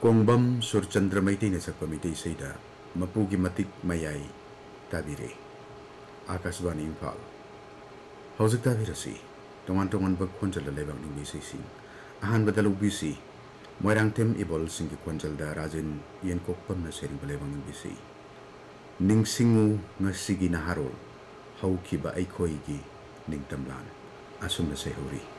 Kongbam Surchandra Maiti na sakpa Maiti Saida Mapugi Matik Mayai Tabire Akaswani Impal Hauzik Tabirasi Tongan Bak Khonjal Lebang Ning Bisi Sing Ahan Badalu Bisi Moirang Tem Ibol Singi Khonjal da Rajin Yen Kokpam na Sering Lebang Ning Bisi Ning Singu Ngasigi Naharol Haukiba Aikoigi Ning Tamlan Asum na Sehuri